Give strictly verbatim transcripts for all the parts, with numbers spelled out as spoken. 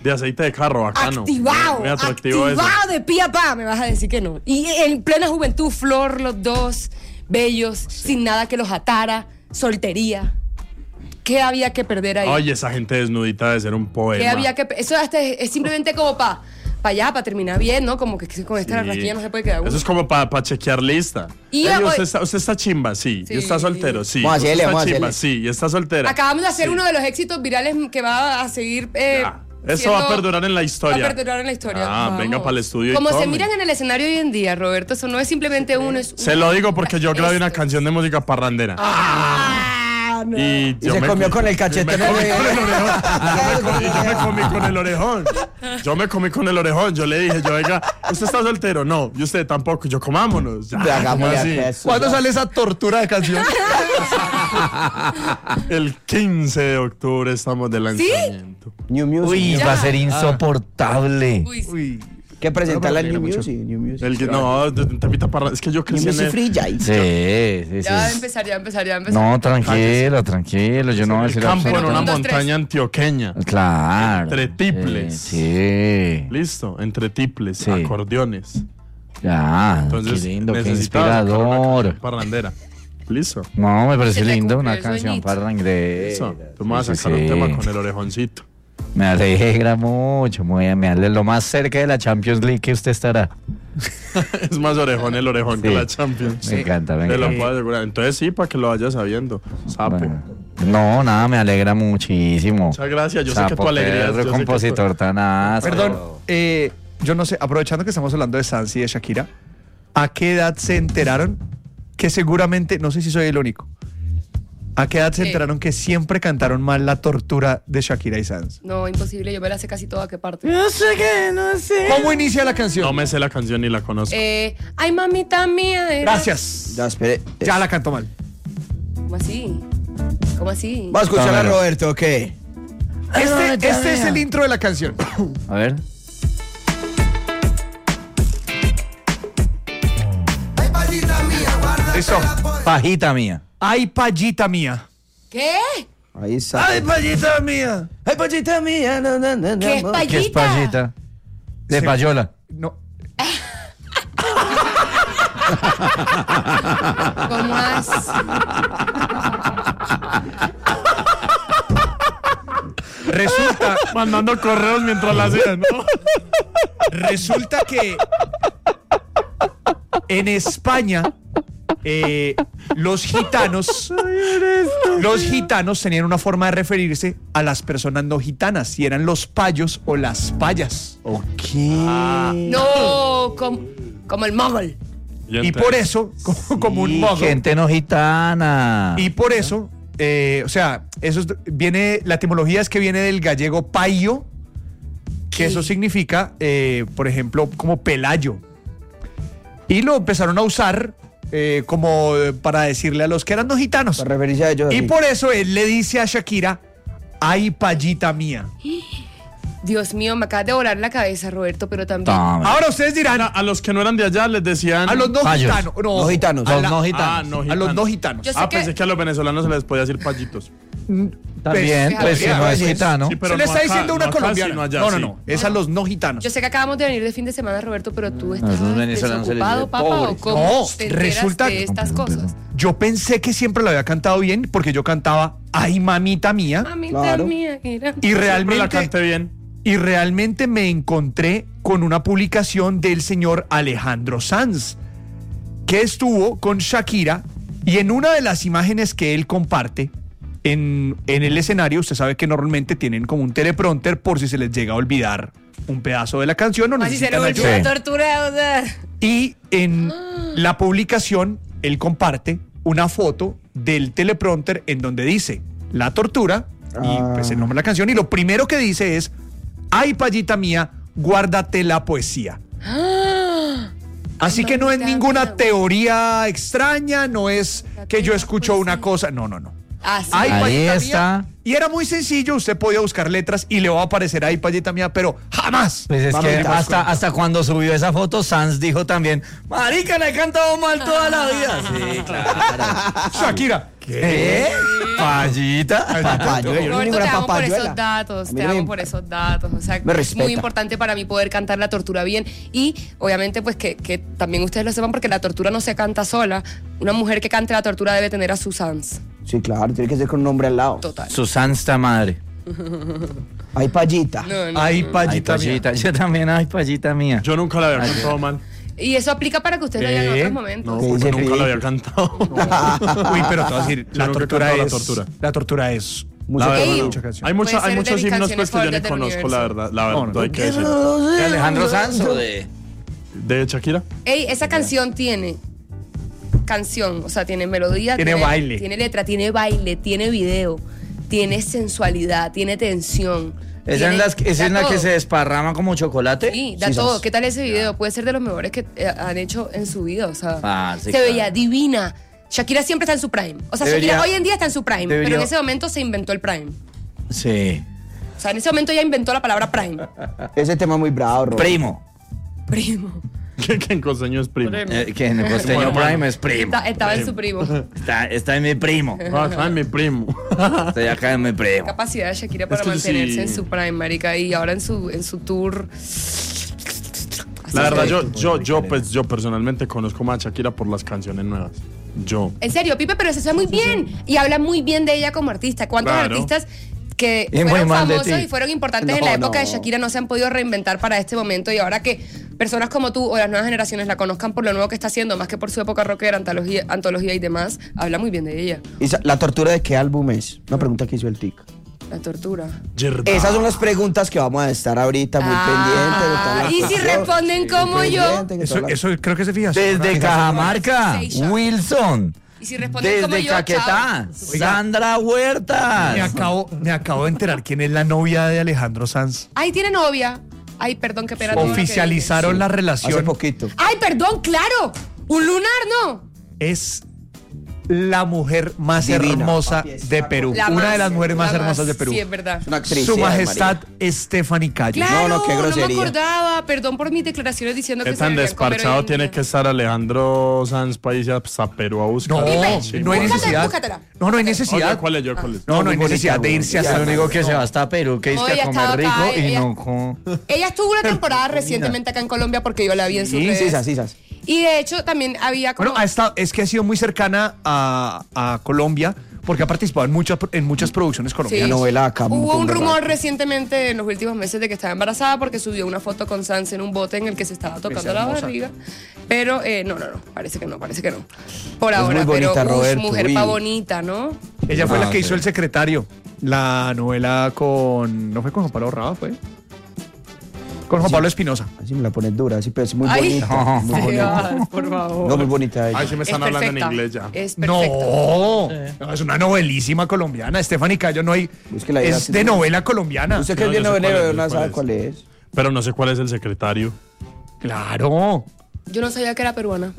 De aceite de carro, bacano. Activado, Muy atractivo activado eso. de pie a pa, me vas a decir que no. Y en plena juventud, flor, los dos, bellos, sí. sin nada que los atara, soltería. ¿Qué había que perder ahí? Oye, esa gente desnudita debe ser un poema. ¿Qué había que Eso hasta es, es simplemente como para pa allá, para terminar bien, ¿no? Como que con esta sí. rasquilla no se puede quedar uno. Eso es como para pa chequear lista. Y Ey, usted, está, usted está chimba, sí. sí. Y está soltero, sí. Vamos usted hacerle, está vamos chimba, hacerle. sí. Y está soltera. Acabamos de hacer sí. uno de los éxitos virales que va a seguir... Eh, Eso siendo, va a perdurar en la historia. Va a perdurar en la historia. Ah, Vamos. venga para el estudio. Como y se tome. miran en el escenario hoy en día, Roberto, eso no es simplemente uno, es Se lo digo porque yo grabé una canción de música parrandera. Ah. No. Y, y se comió con el cachete. Me comí con el orejón. Y yo me comí con el orejón. Yo me comí con el orejón. Yo le dije, yo, oiga, ¿usted está soltero? No, y usted tampoco. Yo, comámonos. Ya, así. ¿Cuándo sale esa tortura de canción? El quince de octubre estamos de lanzamiento. ¿Sí? New Music. Uy, ya. va a ser insoportable. Uy, Uy. ¿Qué presenta la New Music? New Music. El que, no, temita para... Es que yo crecí New en el... Free Jay. Sí, sí, sí. Ya va a empezar, ya va a empezar, ya va a empezar. No, tranquilo, tranquilo. Yo no voy a decir campo en una un, dos, montaña tres. antioqueña. Claro. Entre tiples. Sí. Listo, entre tiples, Sí. acordeones. Ya, Entonces, qué lindo, qué necesitaba sacar una inspirador. canción parrandera. Listo. No, me parece Se te lindo cumplió una el canción sueñito. parrangrera. Eso. Tú me vas a Sí, sacar sí, un sí. tema con el orejoncito. Me alegra mucho, muy, me alegra lo más cerca de la Champions League que usted estará. Es más orejón el orejón Sí. que la Champions. Me encanta, me Te lo encanta. puedo asegurar. Entonces sí, para que lo vayas sabiendo. Sapo. Bueno. No, nada, me alegra muchísimo. Muchas gracias. Yo sé que Sapo tu alegría es... Pedro, yo sé que compositor tu- tan áspero. Perdón, eh, yo no sé, aprovechando que estamos hablando de Sansi y de Shakira, ¿a qué edad se enteraron que seguramente, no sé si soy el único, ¿a qué edad se ¿Qué? enteraron que siempre cantaron mal la tortura de Shakira y Sanz? No, imposible, yo me la sé casi toda, ¿qué parte? No sé qué, no sé. ¿Cómo inicia la canción? No me sé la canción ni la conozco. Eh, ay, mamita mía. eres- Gracias. Ya, espere. Ya la canto mal. ¿Cómo así? ¿Cómo así? ¿Va a escuchar a Tómalo. Roberto o qué? Este, este es el intro de la canción. A ver. Listo. Pajita mía. Ay, payita mía. ¿Qué? Ahí está. Ay, payita mía. Ay, payita mía. No, no, no, no, ¿Qué es amor. payita? ¿Qué es pajita? De Sí. payola. No. ¿Cómo has? Resulta, Mandando correos mientras la hacían, ¿no? resulta que en España eh, los gitanos los gitanos tenían una forma de referirse a las personas no gitanas, si eran los payos o las payas. Ok. No, como, como el mogol. Y por eso, como, como un Y mogo, gente no gitana. y por eso, eh, o sea, eso es- viene, la etimología es que viene del gallego payo, que eso significa, eh, por ejemplo, como pelayo. Y lo empezaron a usar eh, como eh, para decirle a los que eran no gitanos. Para referirse a ellos. Y así. por eso él le dice a Shakira, ay, payita mía. Dios mío, me acabas de volar la cabeza, Roberto, pero también. Tome. Ahora ustedes dirán, A, a los que no eran de allá les decían... a los no Payos. gitanos. No, No gitanos. a Los la- no Ah, gitanos. no A los gitanos. no gitanos. Yo sé Ah, que- pensé que a los venezolanos se les podía decir payitos. También, Pues, pues si fíjate, no es sí, gitano. sí, pero Se le no está acá, diciendo una no acá, colombiana. sino allá, no, no, sí. no. Es a los no gitanos. Yo sé que acabamos de venir de fin de semana, Roberto, pero tú estás esos venezolanos se les desocupado, dice papá, ¿o pobres. cómo No, te enteras resulta de que- estas cosas? Yo pensé que siempre lo había cantado bien porque yo cantaba ay, mamita mía. Mamita Claro. mía, mira. Y Siempre la realmente, canté bien. y realmente me encontré con una publicación del señor Alejandro Sanz, que estuvo con Shakira y en una de las imágenes que él comparte en, en el escenario, usted sabe que normalmente tienen como un teleprompter por si se les llega a olvidar un pedazo de la canción o Así se le necesitan volvió ayuda. la tortura, o sea. Y en la publicación, él comparte una foto del teleprompter en donde dice la tortura y Ah. pues el nombre de la canción. Y lo primero que dice es, ay, payita mía, guárdate la poesía. Así que no es Mamita ninguna mía. teoría extraña, no es que yo la escucho una poesía. cosa. No, no, no. Así. Ay, Ahí payita está. mía, Y era muy sencillo, usted podía buscar letras y le va a aparecer ahí Payita Mía, pero jamás. Pues es Mami, que te das hasta, cuenta. hasta cuando subió esa foto, Sanz dijo también, marica, la he cantado mal toda la vida. Sí, claro. Shakira. ¿Qué? Payita. Papayuela, yo no soy Roberto, te ninguna amo por papayuela. esos datos, A mí te no me amo imp- por esos datos. O sea, Me es respeta. muy importante para mí poder cantar La Tortura bien. Y obviamente, pues que, que también ustedes lo sepan, porque La Tortura no se canta sola. Una mujer que cante La Tortura debe tener a sus Sanz. Sí, claro, tiene que ser con un nombre al lado. Total. Su santa madre. Ay, Payita. No, no. Ay, Ay, Payita Mía. Payita. Yo también, ay, Payita mía. Yo nunca la había cantado mal. Y eso aplica para que ustedes lo digan en ¿Qué? otros momentos. No, ¿Qué porque dice nunca la Freddy? había cantado. Uy, pero te voy a decir, Yo la nunca he tortura cantado es. La Tortura. La tortura es. Música La verdad, Ey, mucha canción. hay, mucha- puede hay ser de muchos mis himnos canciones pues que yo ni favoritas del conozco, la universo. verdad. La verdad, No, no, hay no. que decirlo. ¿De Alejandro Sanz o de...? ¿De Shakira? Ey, esa canción tiene canción, o sea, tiene melodía, Tiene baile. tiene letra, tiene baile, tiene video, tiene sensualidad, tiene tensión. ¿Esa tiene- en, las, ¿es da en la que todo. se desparrama como chocolate? Sí, da Sí, todo. sabes. ¿Qué tal ese video? Puede ser de los mejores que eh, han hecho en su vida. O sea, Ah, sí, se claro. veía divina. Shakira siempre está en su prime. O sea, Debería- Shakira hoy en día está en su prime, debería- pero en ese momento se inventó el prime. Sí. O sea, en ese momento ya inventó la palabra prime. Ese tema es muy bravo, Robert. Primo. Primo. Que, que en costeño es primo. Primo. Eh, que en el costeño Bueno, bueno. prime es primo. Está- estaba en su primo. Está, está en mi primo. Ah, está en mi primo. Estoy acá en mi primo. Capacidad de Shakira para Es que mantenerse sí. en su prime, marica, y ahora en su en su tour. La verdad, yo, Perfecto, yo, muy yo, diferente. pues, yo personalmente conozco más a Shakira por las canciones nuevas. Yo. En serio, Pipe, pero se sabe muy bien y habla muy bien de ella como artista. ¿Cuántos Claro. artistas que Y muy fueron mal de famosos ti. y fueron importantes en No, la época de no. Shakira no se han podido reinventar para este momento y ahora que personas como tú o las nuevas generaciones la conozcan por lo nuevo que está haciendo, más que por su época rockera, antología, antología y demás, habla muy bien de ella. ¿Y sa- ¿La tortura de qué álbum es? Una pregunta que hizo el Tic. La tortura. Yerda. Esas son las preguntas que vamos a estar ahorita muy pendientes. de toda la Ah, y si cuestión. responden como Muy yo. pendientes de Eso, toda la- eso creo que se fija. Desde Cajamarca, Seisha. Wilson. Y si responden como Desde yo, Caquetá, chao. Sandra Me Huertas. acabo, me acabo de enterar quién es la novia de Alejandro Sanz. Ay, tiene novia. Ay, perdón, qué pena. todo lo que Oficializaron la Hace relación. poquito. dije. Ay, perdón, claro. Un lunar, ¿no? Es la mujer más Divina. hermosa Papi, es de una Perú. La Una más, de las mujeres más la hermosas de Perú. Sí, es verdad. Es una actriz. Su sí, majestad María. Stephanie Calle. Claro, No, no, qué me grosería. acordaba. Perdón por mis declaraciones diciendo ¿Qué que se tan deberían comer desparchado hoy en tiene día. que estar Alejandro Sanz para irse hasta Perú a buscar? No, Pipe, no hay búscate, necisidad. búscatela. No, no hay Oye, necesidad. ¿cuál es yo? ¿Cuál es? No, no hay Muy necesidad bonita, de muy irse bonita. hasta Es el único que se va hasta Perú, que es No, que ella a comer estaba rico acá, y ella- no con... Ella estuvo una temporada recientemente acá en Colombia porque yo la vi en sus Sí, redes. sí, sí, sí, sí. Y de hecho también había como... Bueno, ha estado, es que ha sido muy cercana a, a Colombia porque ha participado en muchas, en muchas producciones Sí. colombianas. La novela acá, Hubo con un verdad. rumor recientemente en los últimos meses de que estaba embarazada porque subió una foto con Sanz en un bote en el que se estaba tocando la hermosa. barriga. Pero eh, no, no, no, parece que no, parece que no. Por Es ahora, muy bonita, pero uf, Roberto, mujer uy. pa' bonita, ¿no? Ella fue Ah, la que sí. hizo El Secretario, la novela con... ¿No fue con Juan Pablo Raba, fue? Con Juan Pablo Espinosa. Así me la pones dura, así, pero es muy Ay, bonita. Muy bonita. Sebas, por favor. No, muy bonita ella. Ay, sí me Es están hablando en perfecta. inglés ya. Es perfecta. No, no, es una novelísima colombiana. Stephanie Cayo no hay... Búsquela ahí, Es así. de novela colombiana. Usted que No, es bien yo sé cuál novelero, es, no cuál sabe es. cuál es. Pero no sé cuál es el secretario. Claro. Yo no sabía que era peruana.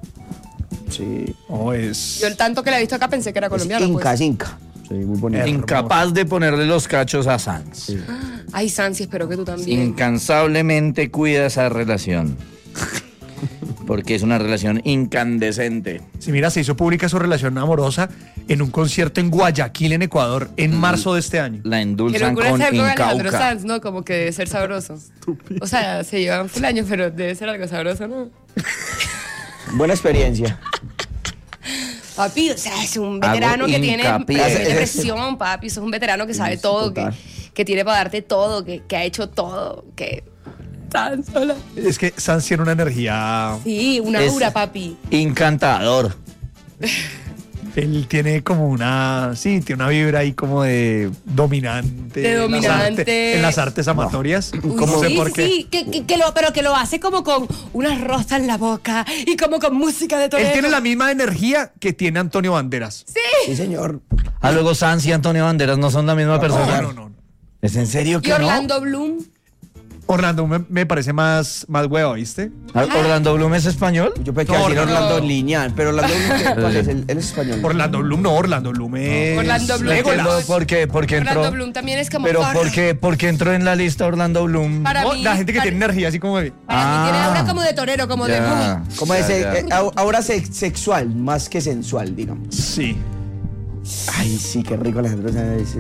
Sí. No, es... Yo el tanto que la he visto acá pensé que era Es colombiana. Inca, pues. es Inca. Sí, muy bonita. Incapaz de ponerle los cachos a Sanz. Ay, Sansi, espero que tú también. Incansablemente cuida esa relación. Porque es una relación incandescente. Si mira, se hizo pública su relación amorosa en un concierto en Guayaquil, en Ecuador, en marzo de este año. La Que endulzan locura con es algo de Alejandro Incauca. Sanz, ¿no? Como que debe ser sabroso. O sea, se llevan full años, pero debe ser algo sabroso, ¿no? Buena experiencia. Papi, o sea, es un veterano que tiene hincapié. eh, depresión, papi. Es un veterano que sabe Sí, todo, que, total. que tiene para darte todo, que, que ha hecho todo, que... Tan sola. Es que Sanz tiene una energía... Sí, una Es- aura, papi. Encantador. Él tiene como una... Sí, tiene una vibra ahí como de dominante. De en las dominante. artes- En las artes amatorias. Uy, No sé sí, por sí, qué. sí, que, que- que lo, pero que lo hace como con una rosa en la boca y como con música de Toledo. Él tiene la misma energía que tiene Antonio Banderas. Sí, señor. Ah, luego Sanz y Antonio Banderas no son la misma persona. No, no, no. ¿Es en serio Y que no? Orlando Bloom. Orlando me, me parece más, más huevo, ¿viste? ¿Orlando Bloom es español? Yo pensé que No, así era no. Orlando Lineal, pero Orlando Bloom, ¿qué- ¿cuál es? Él, él es español. Orlando Bloom, no, Orlando Bloom es... Orlando Bloom. Legolas. Entiendo por qué, por qué entró. Orlando Bloom también es como Pero Farrah. ¿por qué, por qué entró en la lista Orlando Bloom? Para No, mí, la gente que para- tiene energía así como de... Para mí tiene Ah. aura como de torero, como de... Ya, ¿Cómo ya, es? eh, ya. eh, au- Ahora sex- sexual, más que sensual, digamos. Sí. Ay, sí, qué rico Alejandro Sanz.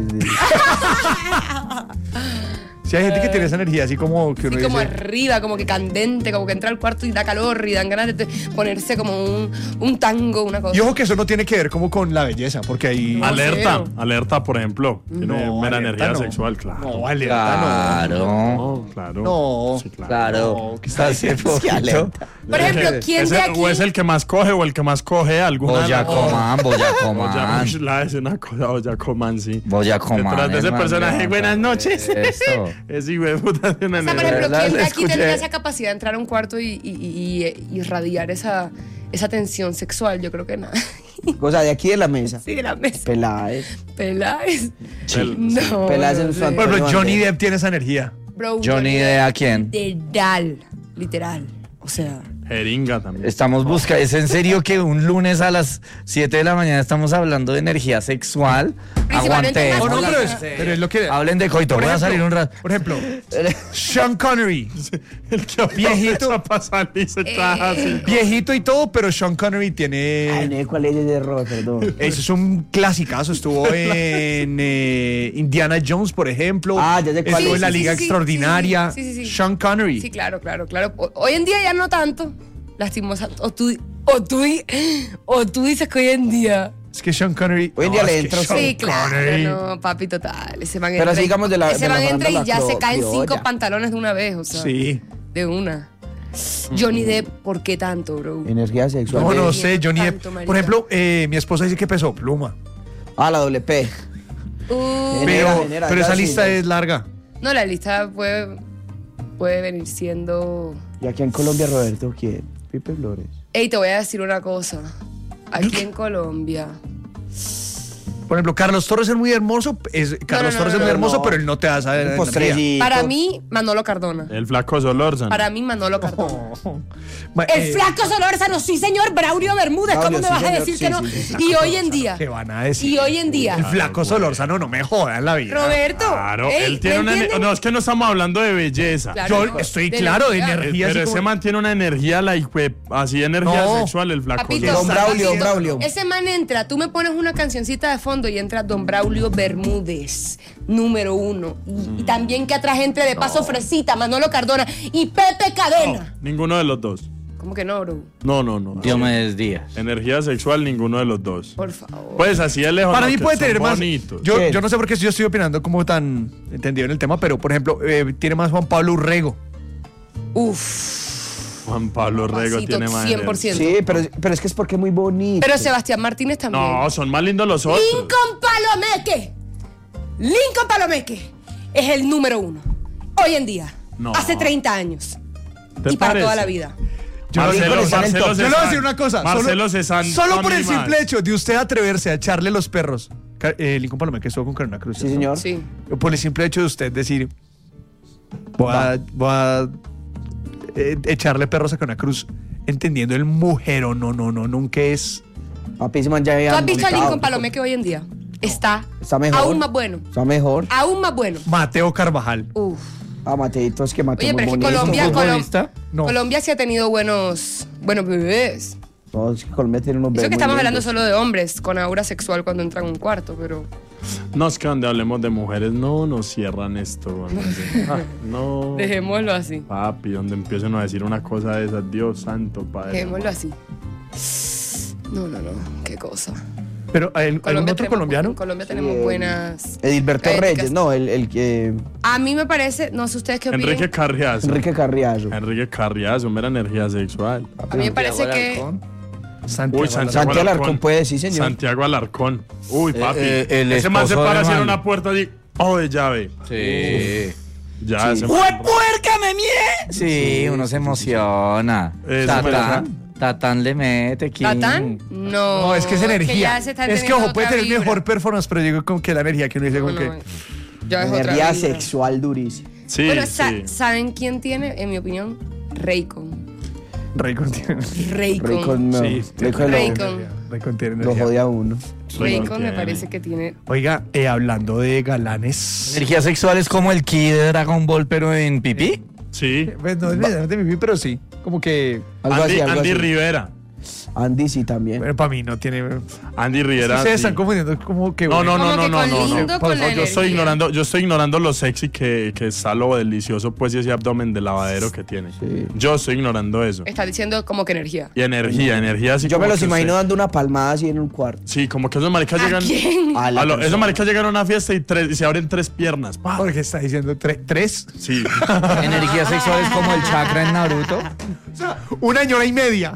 Sí, hay gente que tiene esa energía así como que uno Así como dice... arriba, como que candente, como que entra al cuarto y da calor y dan ganas de te- ponerse como un, un tango, una cosa. Y ojo que eso no tiene que ver como con la belleza, porque ahí... No, Alerta, cero. alerta, por ejemplo. Tiene No, mera alerta energía no. sexual, claro. No, alerta Claro. No, claro. No. Sí, claro. Claro. No, ¿qué está Hace diciendo? poquito. alerta. Por ejemplo, ¿quién Es de el- aquí? O es el que más coge o el que más coge alguna. de las dos. Boyacoman, O ya, Boyacoman. uy, la es una cosa, Boyacoman, sí. Boyacoman. Detrás de ese hermano, personaje, buenas noches. Eso. Ese hijo de puta tiene O sea, por energía. ejemplo, La- ¿quién de la aquí escuché. tendría esa capacidad de entrar a un cuarto y, y, y- y irradiar esa, esa tensión sexual? Yo creo que nada. Cosa de aquí de la mesa. Sí, de la mesa. Peláez. Peláez. El- No. Peláez en no su sé. Por ejemplo, Antonio Johnny Banderas. Depp tiene esa energía. Bro, Johnny Depp, ¿a quién? Literal. Literal. O sea. Jeringa también. Estamos buscando, ¿es en serio que un lunes a las siete de la mañana estamos hablando de energía sexual? Principalmente Aguante. más No, no, pero es, Hola. pero es lo que... Hablen de coito, Por voy a ejemplo, salir un rato. Por ejemplo, Sean Connery. El que Viejito. para salir se traja así. Viejito y todo, pero Sean Connery Ay, tiene... no sé cuál es ese error, perdón. Eso es un clasicazo. Estuvo en eh, Indiana Jones, por ejemplo. Ah, ya sé cuál Estuvo es. en La Sí, sí, Liga sí, sí, Extraordinaria. sí, sí, sí, sí. Sean Connery. Sí, claro, claro, claro. O- Hoy en día ya no tanto. Lastimosa. O tú, o tú, di- o tú dices que hoy en día. Es que Sean Connery... Hoy en día no, le es que entra Sean Sí, claro, Connery- no, papi, total. Ese man Pero entra y- sigamos de la- Ese de la man entra y farándula ya se crio- caen cinco criolla. pantalones de una vez, o sea. Sí. De una. Johnny Depp, ¿por qué tanto, bro? Energía sexual. No, de- no sé, Johnny Depp. Tanto, marica. Por ejemplo, eh, mi esposa dice que pesó pluma. Ah, la doble P. Uh, Genera, Pero, genera, pero ya esa sí, lista ya. es larga. no, la lista puede, puede venir siendo. Y aquí en Colombia, Roberto, ¿quién? Pipe Flores. Ey, te voy a decir una cosa. Aquí en Colombia. Por ejemplo, Carlos Torres es muy hermoso. Es, Carlos no, Torres no, es muy no, hermoso, no. pero él no te da esa Un energía. postrecito. Para mí, Manolo Cardona. El flaco Solórzano. Para mí, Manolo Cardona. Ma- El eh, flaco Solórzano, sí, señor. Braulio Bermúdez, ¿cómo Braulio, me sí, vas a señor, decir sí, que no? sí, sí, Y hoy en día. ¿Qué van a decir? Y hoy en día. El flaco Solórzano no me joda en la vida. Roberto. Claro, ey, él tiene ¿me una. entienden? No, es que no estamos hablando de belleza. Claro, Yo no. estoy De claro de energía. energía. Pero así ese como- man tiene una energía, la hijue- así energía No. sexual, el flaco. Papito, Don Solórzano. Braulio, papito, Braulio. Ese man entra, tú me pones una cancioncita de fondo y entra Don Braulio Bermúdez, número uno. Y, y también que atrás entre de paso Fresita, Manolo Cardona y Pepe Cadena. Ninguno de los dos. ¿Cómo que no, bro? No, no, no. Diomedes Díaz. Energía sexual, ninguno de los dos. Por favor. Pues así de lejos. Para no, mí que puede son tener más. bonitos. Yo, ¿Qué? yo no sé por qué yo estoy opinando como tan entendido en el tema, pero por ejemplo, eh, tiene más Juan Pablo Urrego. Uf. Juan Pablo Rego Papacito, tiene más. cien por ciento. Sí, pero, pero es que es porque es muy bonito. Pero Sebastián Martínez también. No, son más lindos los otros. Lincoln Palomeque. Lincoln Palomeque es el número uno. Hoy en día. No. Hace treinta años. ¿Te Y para parece? toda la vida. Yo no sé, Marcelo- yo está en el top. le voy a decir una cosa. Marcelo solo, Cezanne. solo por Tony el simple Más. hecho de usted atreverse a echarle los perros. Ca- Eh, Lincoln Palomé, que estuvo con Carolina Cruz. Sí, ¿cierto? señor. Sí. Por el simple hecho de usted decir, voy a, voy a eh, echarle perros a Carolina Cruz, entendiendo el mujerón, no, no, no, nunca es. Papi, ese man ya había ¿Tú has visto a montado. Lincoln Palomeque hoy en día? Está, Está mejor. aún más bueno. Está mejor. Aún más bueno. Mateo Carvajal. Uf. Ah, Mateito, es que Mateo Oye, muy pero es que bonito. Colombia, ¿Un Colom- futbolista? No. Colombia sí ha tenido buenos, buenos bebés. No, es que Colombia tiene unos Eso bebés que muy estamos hablando lindos. solo de hombres con aura sexual cuando entran a un cuarto, pero No, es que donde hablemos de mujeres, no nos cierran esto. güey. Ah, no. dejémoslo así. Papi, donde empiecen a decir una cosa de esas, Dios santo, padre. Dejémoslo así. No, no, no. Qué cosa. Pero ¿hay algún Colombia otro tenemos- colombiano? En Colombia tenemos Sí, eh, buenas. Edilberto Éticas. Reyes, no, el, el que. A mí me parece, no sé ustedes qué opinan. Enrique Carriazo. Enrique Carriazo. Enrique Carriazo, mera energía sexual. A mí me parece que. Santiago. Uy, Alarcón. Santiago, Santiago Alarcón puede, sí, señor. Santiago Alarcón. Uy, papi. Eh, eh, el ese man se esposo para de hacia Man. una puerta y. Oh, de llave. Sí. Ya, Sí. ese ¡Jue man- puerca, me mie! Sí, uno se emociona. Eso Tatán, Tatán le mete, King. ¿Tatán? No. No, es que es energía. ya se están es que, teniendo ojo, puede otra tener vibra. mejor performance, pero digo como que la energía que uno dice como No, que. no, ya es otra Energía vibra. sexual durísima. Sí, Bueno, sa- sí. ¿saben quién tiene, en mi opinión? Raycon. Raycon tiene. Raycon. Raycon, no. Sí, Raycon lo- Raycon. Raycon tiene lo energía. jode a uno. Raycon me tiene. parece que tiene. Oiga, eh, hablando de galanes. Energía sexual es como el ki de Dragon Ball, pero en pipí. Sí. Pues no es necesariamente pipí, pero sí. Como que. Algo Andy, así, algo Andy así. Rivera. Andy sí también. Bueno, para mí no tiene. Andy Rivera. Ustedes sí. están confundiendo como que. No, no, no, Como no, que no, con no, lindo, no. con la No, yo estoy energía. ignorando, yo estoy ignorando lo sexy que, que está lo delicioso, pues, y ese abdomen de lavadero que tiene. Sí. Yo estoy ignorando eso. Está diciendo como que energía. Y energía, energía así Yo me como los que imagino usted- dando una palmada así en un cuarto. Sí, como que esos maricas ¿A llegan. quién? A la A lo- persona. esos maricas llegan a una fiesta y, tres, y se abren tres piernas. ¡Pah! Porque está diciendo tre- tres. Sí. Energía sexual es como el chakra en Naruto. Una hora y media.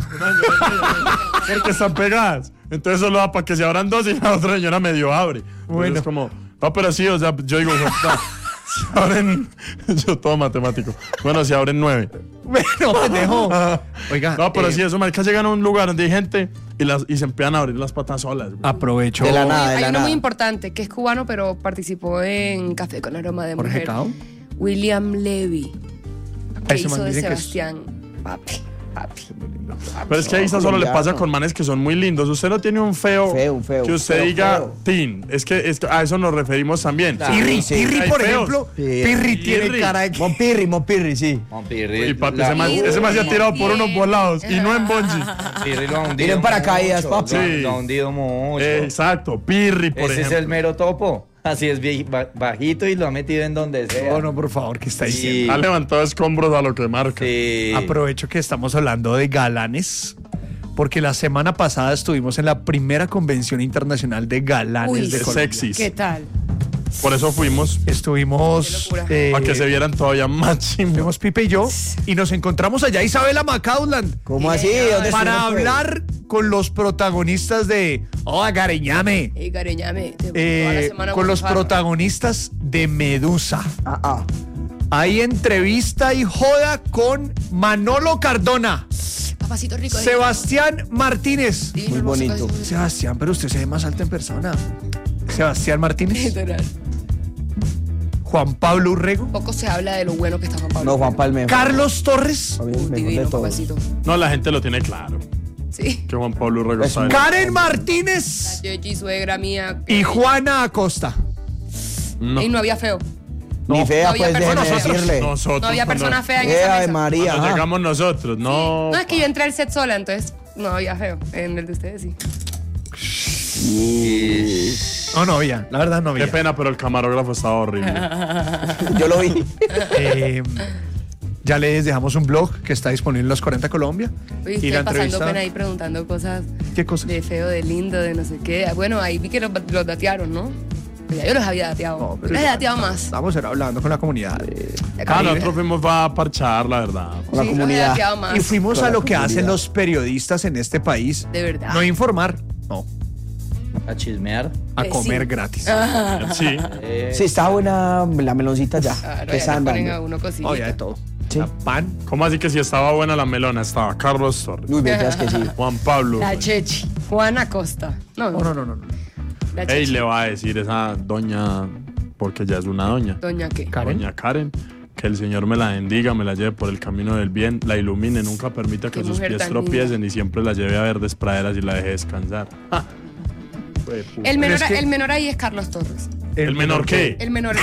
Porque están pegadas. Entonces solo da para que se abran dos y la otra señora medio abre. Bueno. Bueno. Es como, no, pero sí, o sea, yo digo, "Puta, se abren, yo todo matemático. Bueno, se abren nueve. Bueno, pendejo. Oiga. No, pero eh, sí, esos maricas llegan a un lugar donde hay gente y, las, y se empiezan a abrir las patas solas. güey. Aprovecho. De la Hay- nada, de Hay la uno muy nada. importante que es cubano, pero participó en Café con Aroma de Jorge Mujer. Cao. William Levy. Que Ese man hizo de dice que es- Sebastián. Papi, papi. Pero es que a Isa solo le pasa colombiano. con manes que son muy lindos. Usted no tiene un feo, Feo, un feo, que usted feo, diga feo. teen. Es que, es que a eso nos referimos también. Pirri, Sí, Pirri, hay por feos. ejemplo. Sí. Pirri tiene Pirri. cara de que. Monpirri, Monpirri, sí. Y papi, ese man, ese man se ha tirado por unos volados y no en bungee. Pirri lo ha hundido Miren paracaídas, mucho, papi. Lo, ha- Sí. lo ha hundido mucho. Exacto, Pirri, por Ese es ejemplo. el mero topo. Así es, vie- ba- bajito y lo ha metido en donde sea. No, no, por favor, ¿qué está Sí. diciendo? Ha levantado escombros a lo que marca. Sí. Aprovecho que estamos hablando de galanes, porque la semana pasada estuvimos en la primera convención internacional de galanes Uy, de De Colombia. sexys. ¿Qué tal? Por eso fuimos, Estuvimos. Qué locura. eh, para que se vieran todavía más chimbos. Fuimos Pipe y yo y nos encontramos allá Isabela McCausland ¿Cómo así? Bien, ¿Dónde para estuvieron, pues? hablar con los protagonistas de Oh, Gareñame, Ey, cariñame. te- toda la eh, semana con los farra. protagonistas de Medusa. Ah, ah. Hay entrevista y joda con Manolo Cardona, Papacito rico. Sebastián Martínez. Divino, Muy hermoso, bonito. casi- Sebastián, pero usted se ve más alto en persona. Sebastián Martínez, Literal. Juan Pablo Urrego, Poco se habla de lo bueno que está Juan Pablo. No, Juan Palme. Carlos Torres, Para mí es el mejor Divino, de todos. papacito. No, la gente lo tiene claro. Sí. Que Juan Pablo Urrego Es está un- bien. Karen Martínez Yechi, suegra mía. y Juana Acosta. No. Y no había feo. Ni fea, No había pues déjeme personas- decirle. Nosotros. No había cuando- persona fea en Eh, esa Ave mesa. María. Cuando ajá. llegamos nosotros, no. No, es que yo entré al set sola, entonces no había feo. En el de ustedes sí. No, no había, la verdad no Qué había. pena, pero el camarógrafo estaba horrible. Yo lo vi. Eh, ya les dejamos un blog que está disponible en Los cuarenta Colombia. Uy, y estoy la pasando entrevista. pena ahí preguntando cosas ¿Qué cosa? de feo, de lindo, de no sé qué. Bueno, ahí vi que los, los datearon, ¿no? Pero ya yo los había dateado. No, pero les he ya- dateado más. Estamos era hablando con la comunidad. Ah, nosotros fuimos a parchar, la verdad. Con la Sí, los he comunidad. dateado más. Y fuimos Con a la lo que comunidad. hacen los periodistas en este país. De verdad. No informar, no, A chismear. a Pues comer sí. gratis. Sí. Eh, Sí, está buena la meloncita ya. Claro, que ya está le ponen a andando. uno cosita. Oh, ya de todo. Sí. La pan. ¿Cómo así que si estaba buena la melona? Estaba Carlos Torres, Uy, verdad es que sí. Juan Pablo. La Chechi. Juana Costa. No, Oh, no, no, no. no. La Ey, Chechi. le va a decir esa doña, porque ya es una doña. Doña qué. Karen. Doña Karen, que el Señor me la bendiga, me la lleve por el camino del bien, la ilumine, nunca permita que Qué sus mujer pies tan tropiecen y siempre la lleve a verdes praderas y la deje descansar. Ah. Fue puta. El menor, es que- el menor ahí es Carlos Torres. ¿El menor qué? El menor.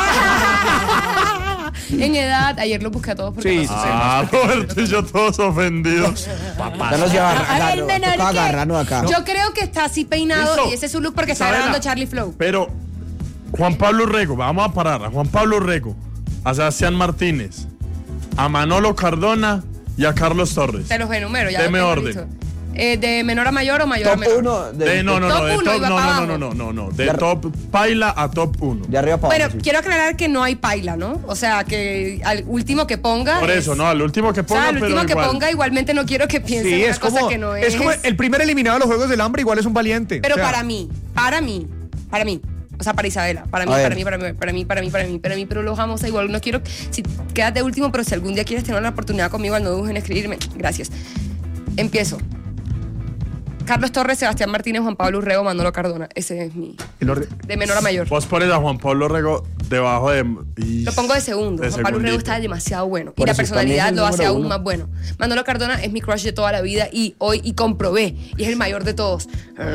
¡Ah! En edad, ayer lo busqué a todos porque Sí, no sí, sé. Ah, Roberto y yo todos ofendidos. Ya nos lleva a A ver, agarrar. el menor Toca que- agarrarnos acá. Yo creo que está así peinado Listo. y ese es su look porque está Isabela. grabando Charlie Flow. Pero Juan Pablo Urrego, vamos a parar. A Juan Pablo Urrego, a Sebastián Martínez, a Manolo Cardona y a Carlos Torres. Te los enumero, ya. Deme lo tengo orden. listo. Eh, ¿De menor a mayor o mayor a Top menor? uno. De, De, no, no, Top no, de uno, top, iba no, para no, abajo. no, no, no, no, de De- top paila a top uno. de arriba para Bueno, abajo. sí. quiero aclarar que no hay paila, ¿no? O sea, que al último que ponga. Por eso, es- no, al último que O sea, ponga, al último pero que igual. ponga, igualmente no quiero que piensen Sí, una es cosa como, que no es. es. como el primer eliminado de los Juegos del Hambre, igual es un valiente. Pero O sea, para mí, para mí, para mí. O sea, para Isabela, para mí, A ver. para mí, para mí, para mí, para mí, para mí, para mí, pero los amo, o sea, igual no quiero, si quedas de último, pero si algún día quieres tener la oportunidad conmigo, no dudes en escribirme. Gracias. Empiezo. Carlos Torres, Sebastián Martínez, Juan Pablo Urrego, Manolo Cardona. Ese es mi... El orden. De menor a mayor. Vos pones a Juan Pablo Rego debajo de... y- Lo pongo de segundo. de Juan Pablo Urrego segundito. está demasiado bueno. Por y la eso, para mí es personalidad el lo hace número aún uno. más bueno. Manolo Cardona es mi crush de toda la vida y hoy y comprobé. Y es el mayor de todos.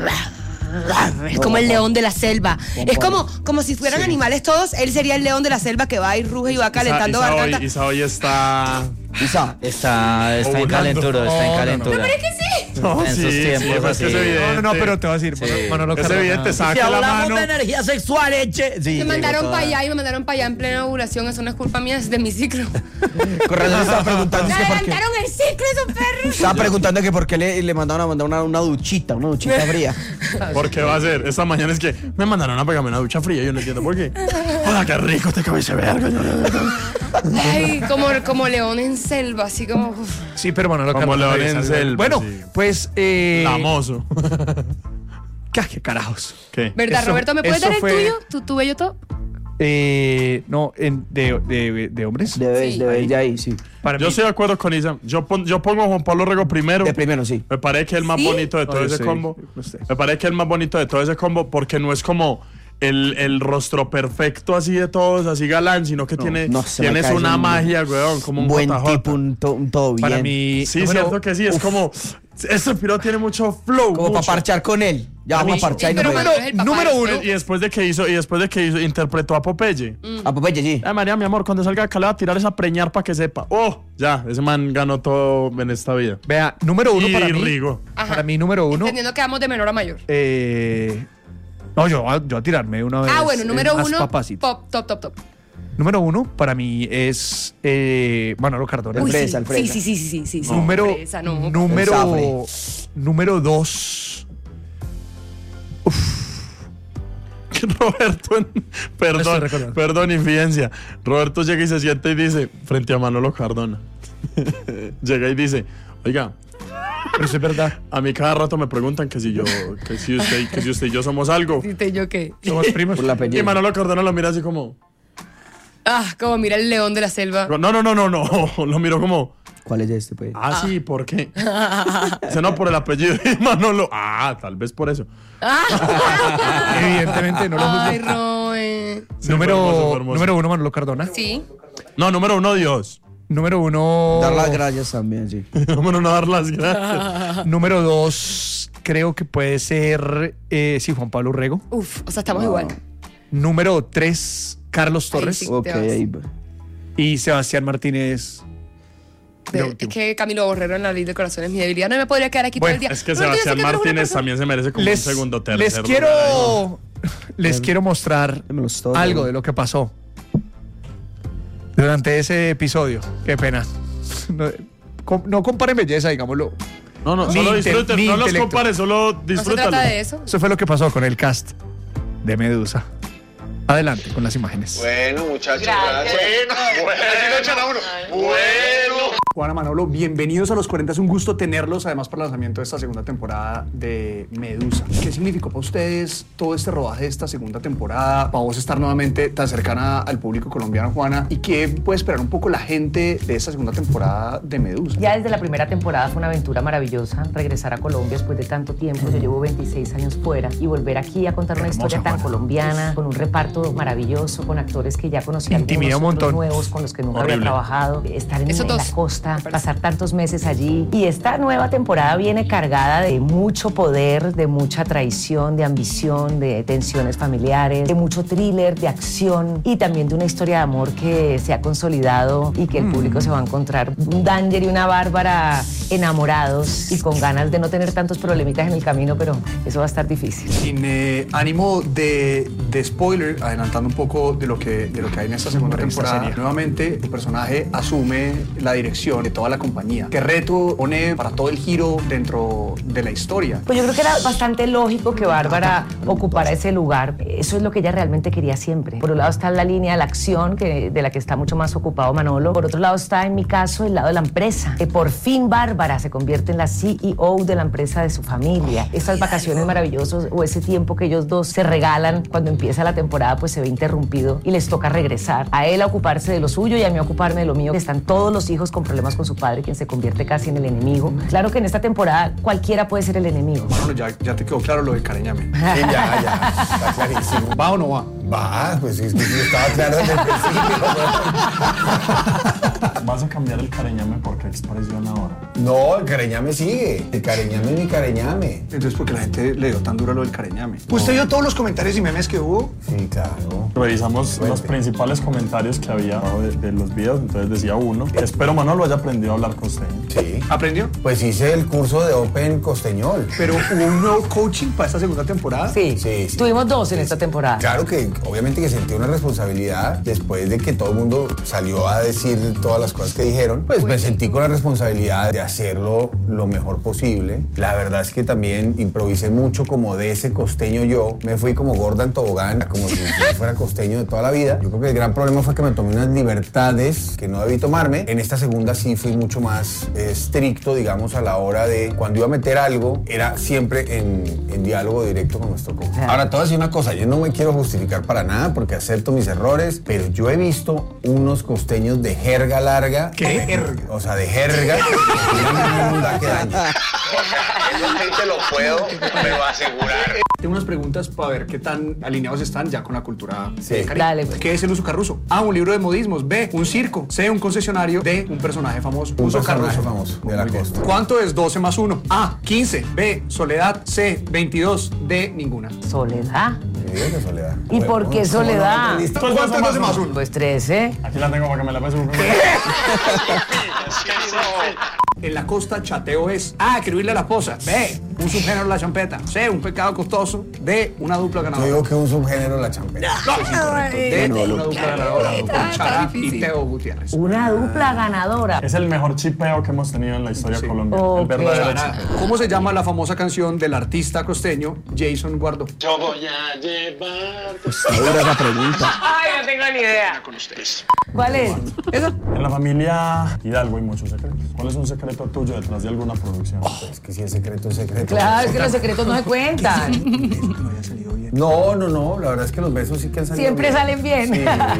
Es como el león de la selva. Es como, como si fueran animales todos. Él sería el león de la selva que va y ruge y va calentando Isa, Isa garganta. hoy, Isa hoy está... Isa. Está, está en Ovulando. calentura, está en No, no, no. calentura. ¿Pero es que sí? No, En sí, sus sí, tiempos es que así. es evidente. No, no, no, pero te voy a decir, Sí. Manolo Es Cardona. evidente, Si saca la hablamos mano. de energía sexual, eche. Sí, Me llegó mandaron toda- para allá y me mandaron para allá en plena ovulación. Eso no es culpa mía, es de mi ciclo. Con razón estaba preguntando Me es que por qué. adelantaron el ciclo esos perros. Estaba preguntando que por qué le, le mandaron a mandar una, una duchita, una duchita fría. ¿Por qué va a ser? Esta mañana es que me mandaron a pegarme una ducha fría. Yo no entiendo por qué. Hola, qué rico te cabeza verga. Ay, como, como león en selva, así como... uf. Sí, pero Manolo Como Cardona. león en es- selva, Bueno, sí. pues. Eh, Lamoso. ¿Qué, qué carajos? ¿Qué? ¿Verdad, Eso- Roberto? ¿Me puedes eso dar el fue- tuyo? ¿Tu, tu bello top? Eh, no, en, de, de, de hombres. Debes, Sí. debes de ahí, sí. Para Yo mí- estoy de acuerdo con Isa. Yo, pon- yo pongo a Juan Pablo Rego primero. De primero, sí. Me parece que es el más ¿Sí? bonito de todo No, yo ese sé, combo. yo sé. Me parece que es el más bonito de todo ese combo porque no es como el, el rostro perfecto así de todos, así galán, sino que tiene, no, se me tienes cae, una es un magia, weón, como un Buen J J. tipo, un, to- un todo bien. Para mí. Sí, número- cierto que sí, es como... Este piro tiene mucho flow. Como para mucho. parchar con él. Ya A vamos mí- a parchar y Pero nos bueno, vemos. es el papá número de uno, Flow. Y después de que hizo, y después de que hizo, interpretó a Popeye. A Popeye, sí. Ay, María, mi amor, cuando salga acá le va a tirar esa preñar para que sepa. Oh, ya, ese man ganó todo en esta vida. Vea, número uno Y para mí. Rigo. Ajá. Para mí, número uno. Entendiendo que vamos de menor a mayor. Eh, no, yo, yo a tirarme de una vez. Ah, bueno, número eh, más uno, papacito. pop, top, top, top. Número uno para mí es eh, Manolo Cardona. Uy, fresa, sí, el fresa. sí, sí, sí, sí, sí, sí. número Fresa, no. número El número dos. Roberto, en- estoy perdón, recordando. perdón, infidencia. Roberto llega y se sienta y dice, frente a Manolo Cardona, llega y dice, oiga, Pero eso es verdad. a mí cada rato me preguntan que si yo, que si usted, que si usted y yo somos algo. ¿Viste yo qué? Somos primos. Por la Y apellido. Manolo Cardona lo mira así como, Ah, como mira el león de la selva. no, no, no, no, no, lo miro como, ¿Cuál es este, pues? ah, sí, ¿por qué? Dice, no, por el apellido de Manolo. Ah, tal vez por eso. Evidentemente no lo Ay, juzgo. Roe. Sí, número, fue hermoso, fue hermoso. número uno, Manolo Cardona. Sí. No, número uno, Dios. Número uno. Dar las gracias también, sí. Número uno, dar las gracias. Número dos, creo que puede ser, eh, sí, Juan Pablo Urrego. Uf, o sea, estamos igual. Número tres, Carlos Ahí Torres. sí. Ok, te vas. ahí va. Y Sebastián Martínez. De- de es último. que Camilo Borrero en la ley de corazón es mi debilidad. No me podría quedar aquí Bueno, todo el día. Es que Roberto, yo sé Sebastián que tú eres una Martínez persona- también se merece como Les, un segundo tercer les lugar. quiero, les quiero mostrar Démelos todos, algo ¿no? de lo que pasó durante ese episodio. Qué pena. No, com- no comparen belleza, digámoslo. No, no, Ni solo inte- disfruten, ni no los intelecto. compares, solo No se disfrútalo. trata de eso. Eso fue lo que pasó con el cast de Medusa. Adelante con las imágenes. Bueno, muchachos, gracias. Juana Manolo, bienvenidos a Los cuarenta. Es un gusto tenerlos, además, para el lanzamiento de esta segunda temporada de Medusa. ¿Qué significó para ustedes todo este rodaje de esta segunda temporada? Para vos estar nuevamente tan cercana al público colombiano, Juana. ¿Y qué puede esperar un poco la gente de esta segunda temporada de Medusa? Ya desde la primera temporada fue una aventura maravillosa regresar a Colombia después de tanto tiempo. Yo llevo veintiséis años fuera y volver aquí a contar una Hermosa, historia tan Juana. colombiana, con un reparto maravilloso, con actores que ya conocía, Intimida un algunos, otros montón. nuevos con los que nunca Horrible. había trabajado, estar en, Esos en la dos, costa, me parece. pasar tantos meses allí. Y esta nueva temporada viene cargada de mucho poder, de mucha traición, de ambición, de tensiones familiares, de mucho thriller, de acción y también de una historia de amor que se ha consolidado y que el público se va a encontrar. Un Danger y una Bárbara enamorados y con ganas de no tener tantos problemitas en el camino, pero eso va a estar difícil. Sin eh, ánimo de, de spoiler, adelantando un poco de lo que, de lo que hay en esta segunda Hombre, esta temporada, serie. nuevamente tu personaje asume la dirección de toda la compañía. ¿Qué reto pone para todo el giro dentro de la historia? Pues yo creo que era bastante lógico que Bárbara ocupara ese lugar. Eso es lo que ella realmente quería siempre. Por un lado está la línea de la acción, que, de la que está mucho más ocupado Manolo. Por otro lado está, en mi caso, el lado de la empresa. Que por fin Bárbara se convierte en la C E O de la empresa de su familia. Estas vacaciones maravillosas o ese tiempo que ellos dos se regalan cuando empieza la temporada, pues se ve interrumpido y les toca regresar. A él a ocuparse de lo suyo y a mí a ocuparme de lo mío. Están todos los hijos con problemas problemas con su padre, quien se convierte casi en el enemigo. Claro que en esta temporada cualquiera puede ser el enemigo. Bueno, ya, ya te quedó claro lo de Careñame. Sí, ya, ya, está clarísimo. ¿Va o no va? Va, pues es que sí estaba claro desde el principio. ¿Vas a cambiar el Careñame por qué expresión ahora? No, el Careñame sigue. El Careñame es mi Careñame. Entonces, ¿por qué la gente le dio tan duro lo del Careñame? ¿Usted vio todos los comentarios y memes que hubo? Sí, claro. Revisamos Fuerte. los principales comentarios que había abajo de, de los videos, entonces decía uno, espero Manolo haya aprendido a hablar costeño. Sí. ¿Aprendió? Pues hice el curso de Open Costeñol. Pero hubo un nuevo coaching para esta segunda temporada. Sí, Sí, sí. tuvimos dos en esta temporada. Claro que obviamente que sentí una responsabilidad después de que todo el mundo salió a decir todas las cosas que dijeron, pues me sentí con la responsabilidad de hacerlo lo mejor posible. La verdad es que también improvisé mucho como de ese costeño yo, me fui como gorda en tobogán, como si yo fuera costeño de toda la vida. Yo creo que el gran problema fue que me tomé unas libertades que no debí tomarme. En esta segunda sí fui mucho más eh, estricto, digamos, a la hora de cuando iba a meter algo, era siempre en, en diálogo directo con nuestro coach. Ahora, te voy a decir una cosa, yo no me quiero justificar para nada porque acepto mis errores, pero yo he visto unos costeños de jerga larga. ¿Qué? Jerga. O sea, de jerga. No da que daño. Eso sí te lo puedo, pero asegurar. Tengo unas preguntas para ver qué tan alineados están ya con la cultura. Sí. de Caribe. Dale, pues. ¿Qué es el uso carruso? A, un libro de modismos. B, un circo. C, un concesionario. D, un personaje famoso. Un Uso personaje carruso. famoso de la Muy bien. costa. ¿Cuánto es doce más uno? A, quince. B, soledad. C, veintidós. D, ninguna. Soledad. Me digo que soledad. ¿Y por qué soledad? ¿Cuánto es doce más uno? Pues trece. Aquí la tengo para que me la pase. En la costa, chateo es A, escribirle a la esposa. B, un subgénero de la champeta. C, un pecado costoso. D, una dupla Yo ganadora. digo que un subgénero la champeta. No, es incorrecto. D, una dupla ganadora. Con Chara y difícil. Teo Gutiérrez. Una dupla ganadora. Es el mejor chipeo que hemos tenido en la historia Sí. colombiana. Ok. El verdadero Chara. chipeo. ¿Cómo se llama la famosa canción del artista costeño Jason Guardó? Yo voy a llevar Está dura esa pregunta. Ay, no tengo ni idea. con ustedes. ¿Cuál es? En la familia Hidalgo hay muchos secretos. ¿Cuál es un secreto tuyo detrás de alguna producción? Es que si es secreto, es secreto. Claro, es que los secretos no se cuentan. No, no, no. La verdad es que los besos sí que han salido Siempre bien. salen bien.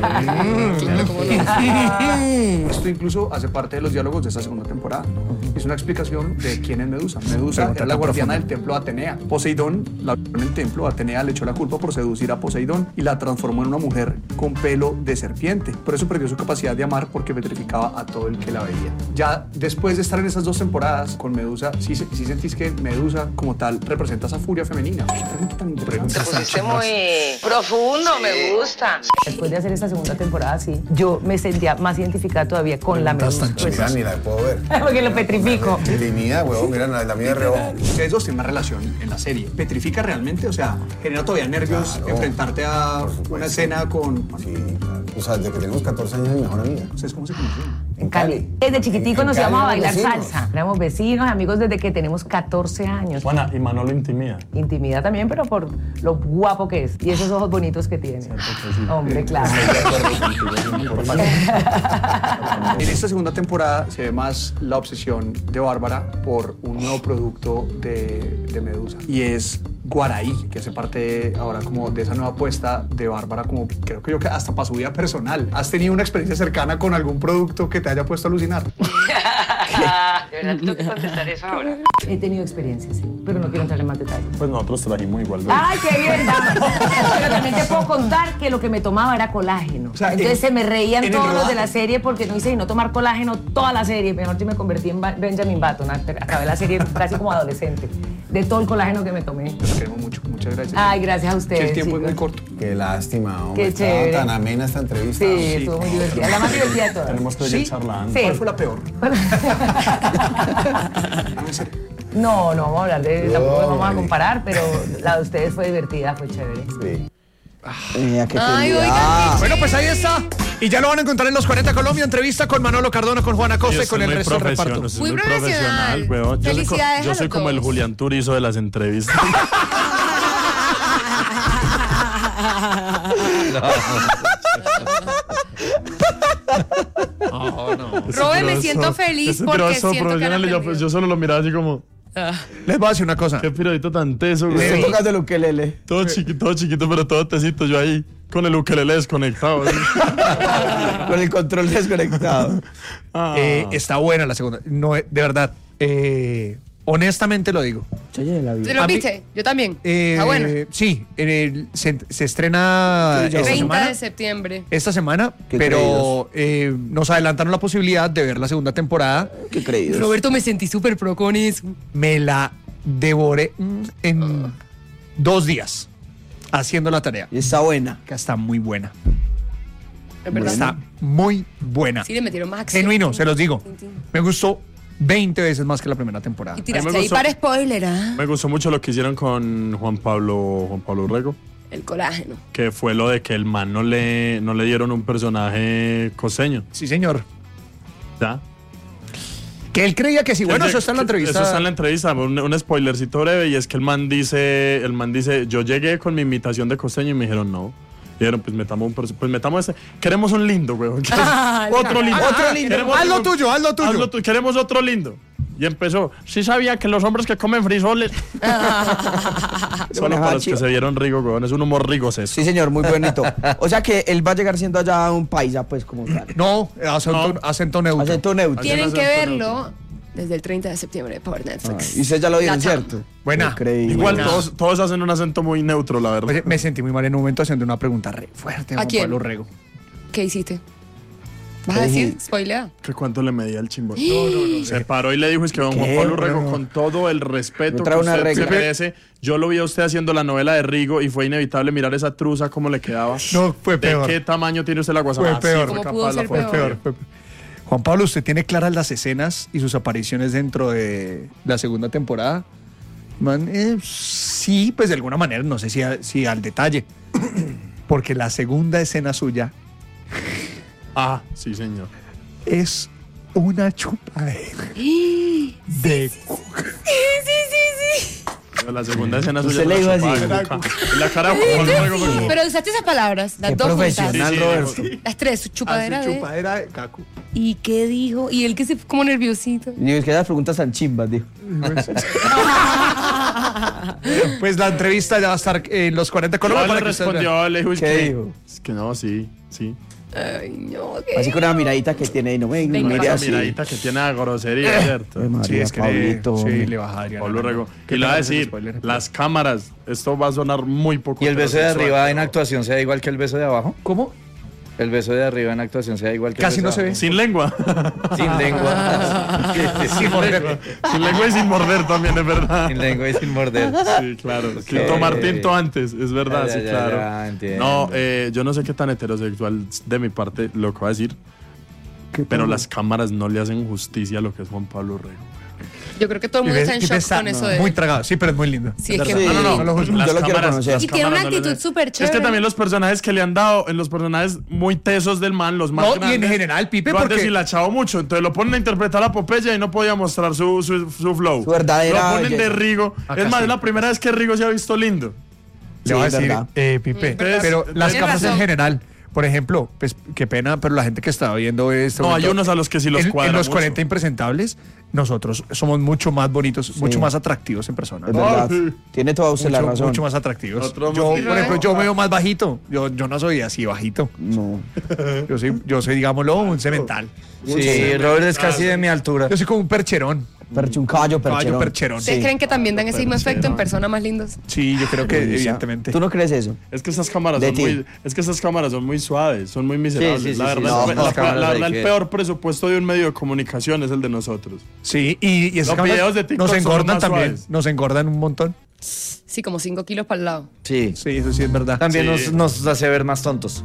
Esto incluso hace parte de los diálogos de esta segunda temporada. Es una explicación de quién es Medusa. Medusa era la guardiana del templo de Atenea. Poseidón, la en el templo, Atenea le echó la culpa por seducir a Poseidón y la transformó en una mujer con pelo de serpiente. Por eso perdió su capacidad de amar porque petrificaba a todo el que la veía. Ya después de estar en esas dos temporadas con Medusa, sí, sí sentís que Medusa como tal representa esa furia femenina. Qué pregunta tan interesante. Pusiste muy profundo, me gusta. Después de hacer esta segunda temporada, sí, yo me sentía más identificada todavía con la Medusa. Pues, Mira, ni la puedo ver. porque lo petrifico. Timida, huevón, mira, la, la mía de reojo. Ustedes dos tienen una relación en la serie. ¿Petrifica realmente? O sea, ¿genera todavía nervios Claro, enfrentarte a por supuesto. una escena con... Sí, claro. O sea, desde que tenemos catorce años es mi mejor amiga. ¿Ustedes cómo se conocen? En Cali. Desde chiquiticos En nos Cali íbamos a éramos bailar vecinos. salsa. Éramos vecinos, amigos desde que tenemos catorce años. Juana, y Manolo intimida. Intimidad también, pero por lo guapo que es. Y esos ojos bonitos que tiene. Hombre, claro. En esta segunda temporada se ve más la obsesión de Bárbara por un nuevo producto de, de Medusa. Y es Guaraí, que hace parte ahora como de esa nueva apuesta de Bárbara, como creo que yo que hasta para su vida personal. ¿Has tenido una experiencia cercana con algún producto que te haya puesto a alucinar? De verdad, tengo que contestar eso ahora. He tenido experiencias, sí, pero no quiero entrar en más detalles. Pues nosotros trajimos igual. de- ¡Ay, qué bien! dama! Pero también te puedo contar que lo que me tomaba era colágeno. O sea, Entonces en- se me reían en el todos los de rodaje. la serie porque no hice y no tomar colágeno toda la serie. Mejor yo me convertí en Ba- Benjamin Button. Acabé la serie casi como adolescente. De todo el colágeno que me tomé. Los queremos mucho. Muchas gracias. Ay, gracias a ustedes. Que el tiempo es muy chicos. corto. Qué lástima, hombre. Qué Estaba chévere. tan amena esta entrevista. Sí, estuvo muy divertida. La más divertida de todas. Tenemos que seguir charlando. Sí. ¿Cuál fue la peor? No, en serio. No, no vamos a hablar de. Tampoco No, nos vamos a hombre. comparar, pero la de ustedes fue divertida, fue chévere. Sí. Mira, qué Ay, felicidad. oigan, Bueno, pues ahí está. Y ya lo van a encontrar en los cuarenta Colombia. Entrevista con Manolo Cardona, con Juana Costa y con el resto del reparto. Eso es Muy muy profesional. profesional, weón. Yo soy, co- Felicidades yo a soy los como el dos. Julián Turizo de las entrevistas. Robe, me siento feliz Ese porque trozo siento que han profesional y yo, aprendido. yo solo lo miraba así como, Les voy a decir una cosa. qué pirodito tan teso, güey. Estoy tocando el ukelele. Todo chiquito, todo chiquito, pero todo tesito. Yo ahí, Con el ukelele desconectado. ¿sí? Con el control desconectado. Ah. Eh, está buena la segunda. No, eh, de verdad. eh, honestamente lo digo. Chayo de la vida. ¿Te lo A mí- viste? Yo también. Eh, Está bueno. Sí, en el- se, se estrena Sí, yo- esta treinta semana. de septiembre. Esta semana, Qué pero eh, nos adelantaron la posibilidad de ver la segunda temporada. Qué creídos. Roberto, me sentí súper pro con eso. Me la devoré mm, en dos días haciendo la tarea. Y está buena. Que está muy buena. Es verdad. Está muy buena. Sí, le metieron más acción. Genuino, se los digo. Me gustó veinte veces más que la primera temporada. Y tiraste A mí me ahí gustó- para spoiler, ¿ah? Me gustó mucho lo que hicieron con Juan Pablo, Juan Pablo Urrego, El colágeno. que fue lo de que el man no le, no le dieron un personaje costeño. Sí, señor. ¿Ya? Que él creía que sí. Bueno, Él- eso está en la entrevista. Eso está en la entrevista, un, un spoilercito breve, y es que el man dice, el man dice, yo llegué con mi imitación de costeño y me dijeron no. Y dijeron, pues metamos un perso- pues metamos este. Queremos un lindo, weón. Otro lindo. Otro lindo. Queremos- Haz lo tuyo, haz lo tuyo. Haz lo tu- Queremos otro lindo. Y empezó, sí sabía que los hombres que comen frijoles. Solo para los que se vieron rico, weón. Es un humor rigosesco. Sí, señor, muy bonito. O sea que él va a llegar siendo allá un paisa, pues, como tal. No, acento, No. acento neutro. Acento neutro. Tienen Hacen que acento verlo desde el treinta de septiembre por Ah, Netflix. y ustedes ya lo vieron, Latam. ¿cierto? Buena. Increíble. Igual Buena. todos, todos hacen un acento muy neutro, la verdad. Oye, me sentí muy mal en un momento haciendo una pregunta re fuerte a ¿A Juan quién? Pablo Rego. ¿Qué hiciste? ¿Vas a ¿Qué decir? dijiste? Spoilea. ¿Que cuánto le medía el chimbón? No, no, no. Se paró y le dijo, es que don Juan ¿Qué? Pablo Rego, No, no. con todo el respeto Me que trae una usted se regla. merece, yo lo vi a usted haciendo la novela de Rigo y fue inevitable mirar esa truza cómo le quedaba. No, fue peor. ¿De qué tamaño tiene usted la guasama? Fue peor. ¿Cómo capaz pudo la ser foto. peor? Peor, fue peor. Juan Pablo, ¿usted tiene claras las escenas y sus apariciones dentro de la segunda temporada? Man, eh, sí, pues de alguna manera, no sé si, a- si al detalle. Porque la segunda escena suya Ah, sí, señor. es una chupadera de cuca. La segunda escena Usted suya es le la iba a chupada decir. de cuca. Y la cara de Juan Pablo Rego fue como- Pero usaste esas palabras, las Qué dos juntas. profesional, Sí, sí, Roberto. Las tres, su chupadera Hace de... chupadera de caco. ¿Y qué dijo? Y él que se fue como nerviosito. Digo, es que las preguntas tan chimbas, dijo. Pues la entrevista ya va a estar en los cuarenta No, Colombia le para que ustedes vean. respondió, le dijo, es ¿Qué que, dijo? es que no, sí, sí. Ay, no, ¿qué? Así con una miradita que tiene y no me Venga, mire Esa así. miradita que tiene a grosería, ¿cierto? Ay, María, Sí, es que Pablito, le, sí, hombre. le baja a Adriana. Pablo Rego. Qué Y le va a pena ese decir, spoiler. las cámaras, esto va a sonar muy poco. ¿Y el beso de heterosexual, arriba en pero- actuación sea igual que el beso de abajo? ¿Cómo? El beso de arriba en actuación sea igual que Casi el no beso se de ve. Sin lengua. abajo. Sin lengua. Sin morder. Sin lengua y sin morder también, es verdad. Sin lengua y sin morder. Sí, claro. Sin Ok. tomar tinto antes, es verdad, Ya, sí, ya, claro. ya, entiendo. No, eh, yo no sé qué tan heterosexual de mi parte lo que va a decir, pero las cámaras no le hacen justicia a lo que es Juan Pablo Rego. Yo creo que todo el mundo está en Pipe shock está con eso de... muy tragado. Sí, pero es muy lindo. Sí, es que... Sí, No, no, no. no lo juzgo. las Yo lo quiero cámaras- conocer. las Y tiene una cámaras no le actitud hacen- súper Es que chévere. también los personajes que le han dado, en los personajes muy tesos del man, los más No, y en grandes, general, Pipe, lo han porque- deshilachado mucho. Entonces lo ponen a interpretar a Popeye y no podía mostrar su, su, su flow. Su verdadera Lo ponen de belleza. Rigo. Acá es más, sí. es la primera vez que Rigo se ha visto lindo. Le voy a Sí, decir, verdad. eh, Pipe, Mm, verdad. pero las Tiene cámaras en razón. general, por ejemplo, pues qué pena, pero la gente que estaba viendo esto. No, hay unos a los que sí los en, cuadra en los mucho. cuarenta impresentables, nosotros somos mucho más bonitos, mucho más atractivos en persona. Es verdad. Ay. Tiene toda usted la Mucho, razón. mucho más atractivos. Nosotros Yo, somos- por ejemplo, yo me veo más bajito. Yo, yo no soy así bajito. No. Yo soy, yo soy, digámoslo, un cemental. Sí, Robert es casi de mi altura. Yo soy como un percherón. Perche, un caballo Caballo percherón. percherón. ¿Ustedes Sí. creen que también dan ese mismo efecto en personas más lindas? Sí, yo creo que Luisa, evidentemente. ¿Tú no crees eso? Es que esas cámaras De son ti. muy, es que esas cámaras son muy suaves, son muy miserables. Sí, sí, sí, la sí, verdad, sí. la- No, la- las cámaras la hay verdad, el que- peor presupuesto de un medio de comunicación es el de nosotros. Sí, y, y esas Los cámaras videos de TikTok nos son engordan más también. suaves. Nos engordan un montón. Sí, como cinco kilos para el lado. Sí. Sí, eso sí es verdad. También Sí. nos, nos hace ver más tontos.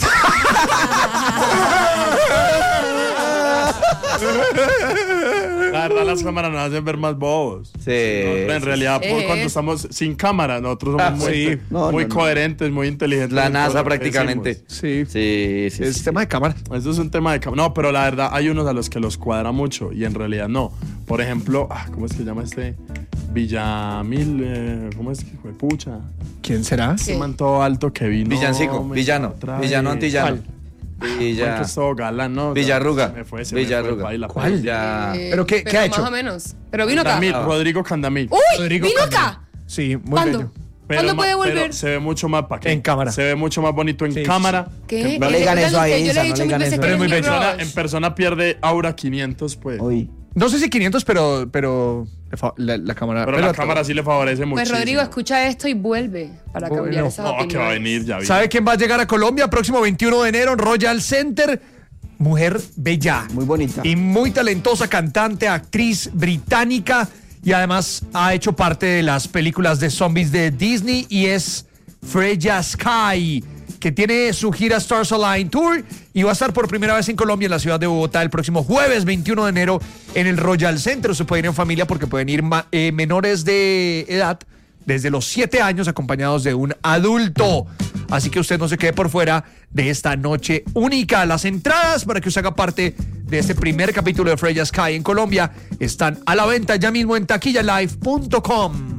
La verdad, las cámaras nos hacen ver más bobos. Sí. Nosotros, en realidad, por Eh. cuando estamos sin cámara, nosotros Ah, somos muy, sí. No, muy no, no. coherentes, muy inteligentes. La en todo NASA lo que prácticamente. decimos. Sí, Sí, sí. es sí. tema de cámara. Eso es un tema de cámara. No, pero la verdad, hay unos a los que los cuadra mucho y en realidad no. Por ejemplo, ah, ¿cómo es que se llama este? Villamil, eh, ¿cómo es que fue? Pucha. ¿Quién será? Ese ¿Qué? man todo alto que vino. Villancico, me villano, otra villano vez. antillano. ¿Cuál? Villa, Que es todo galán, ¿no? Villarruga. Se me fue, se me Villarruga. fue, baila, ¿Cuál? baila. Ya. Eh, ¿Pero qué- qué ha hecho? Más o menos. Pero vino acá. Candamil, Rodrigo Candamil. ¡Uy! Rodrigo ¡Vino Candela. acá! Sí, muy ¿Cuándo? bello. Pero ¿Cuándo ma- puede volver? pero se ve mucho más ¿pa' qué? En cámara. Se ve mucho más bonito en Sí, cámara. ¿Qué? No le Él- digan él- eso a yo le he Isa, no dicho le mil digan veces eso. que Pero él muy es En bello. mi persona, crush. en persona pierde aura quinientos, pues. Uy. No sé si quinientos, pero, pero le fa- la, la cámara. Pero la cámara sí le favorece mucho. Pues Rodrigo, escucha esto y vuelve para Bueno, cambiar esas No, opiniones. que va a venir, ya vi. ¿Sabe quién va a llegar a Colombia? Próximo veintiuno de enero en Royal Center. Mujer bella. Muy bonita. Y muy talentosa cantante, actriz británica. Y además ha hecho parte de las películas de zombies de Disney. Y es Freya Sky, que tiene su gira Stars Align Tour. Y va a estar por primera vez en Colombia, en la ciudad de Bogotá, el próximo jueves veintiuno de enero en el Royal Center. Se puede ir en familia porque pueden ir ma- eh, menores de edad desde los siete años acompañados de un adulto. Así que usted no se quede por fuera de esta noche única. Las entradas para que usted haga parte de este primer capítulo de Freya Sky en Colombia están a la venta ya mismo en taquilla live punto com.